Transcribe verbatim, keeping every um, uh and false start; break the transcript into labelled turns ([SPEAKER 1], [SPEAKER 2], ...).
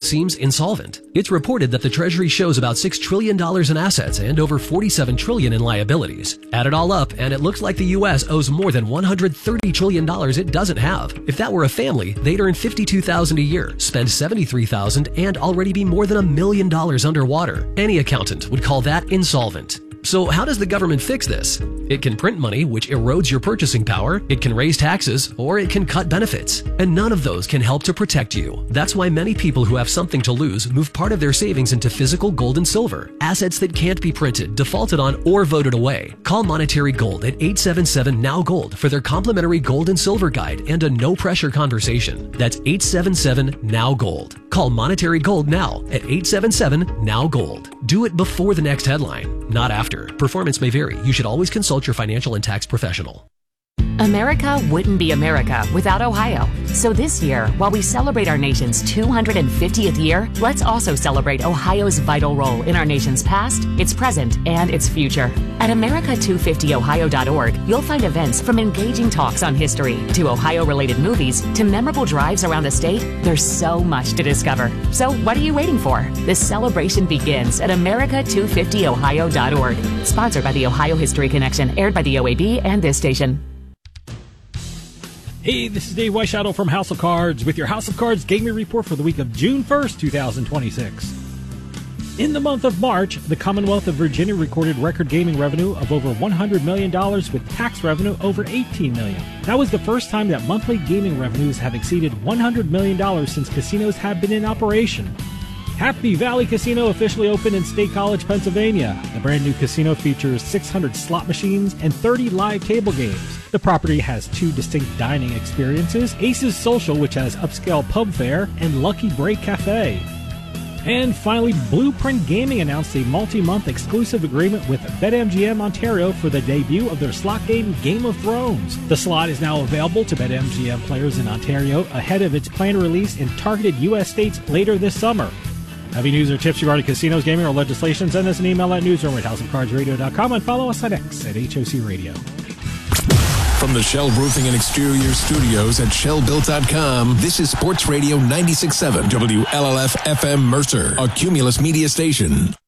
[SPEAKER 1] seems insolvent. It's reported that the Treasury shows about six trillion dollars in assets and over forty-seven trillion dollars in liabilities. Add it all up, and it looks like the U S owes more than one hundred thirty trillion dollars it doesn't have. If that were a family, they'd earn fifty-two thousand dollars a year, spend seventy-three thousand dollars, and already be more than a million dollars underwater. Any accountant would call that insolvent. So how does the government fix this? It can print money, which erodes your purchasing power, it can raise taxes, or it can cut benefits. And none of those can help to protect you. That's why many people who have something to lose move part of their savings into physical gold and silver, assets that can't be printed, defaulted on, or voted away. Call Monetary Gold at eight seven seven, N O W Gold for their complimentary gold and silver guide and a no-pressure conversation. That's eight seven seven, N O W Gold. Call Monetary Gold now at eight seven seven, N O W Gold. Do it before the next headline, not after. Performance may vary. You should always consult your financial and tax professional.
[SPEAKER 2] America wouldn't be America without Ohio. So this year, while we celebrate our nation's two hundred fiftieth year, let's also celebrate Ohio's vital role in our nation's past, its present, and its future. At America two fifty ohio dot org, you'll find events from engaging talks on history to Ohio-related movies to memorable drives around the state. There's so much to discover. So what are you waiting for? This celebration begins at America two fifty ohio dot org. Sponsored by the Ohio History Connection, aired by the O A B and this station.
[SPEAKER 3] Hey, this is Dave Weishadow from House of Cards with your House of Cards gaming report for the week of June first, twenty twenty-six. In the month of March, the Commonwealth of Virginia recorded record gaming revenue of over one hundred million dollars with tax revenue over eighteen million dollars. That was the first time that monthly gaming revenues have exceeded one hundred million dollars since casinos have been in operation. Happy Valley Casino officially opened in State College, Pennsylvania. The brand new casino features six hundred slot machines and thirty live table games. The property has two distinct dining experiences, Aces Social, which has upscale pub fare, and Lucky Break Cafe. And finally, Blueprint Gaming announced a multi-month exclusive agreement with BetMGM Ontario for the debut of their slot game Game of Thrones. The slot is now available to BetMGM players in Ontario ahead of its planned release in targeted U S states later this summer. Have any news or tips regarding casinos, gaming, or legislation? Send us an email at newsroom at house of cards radio dot com and follow us on X at H O C Radio.
[SPEAKER 4] From the Shell Roofing and Exterior Studios at shell built dot com, this is Sports Radio ninety-six point seven W L L F F M Mercer, a Cumulus media station.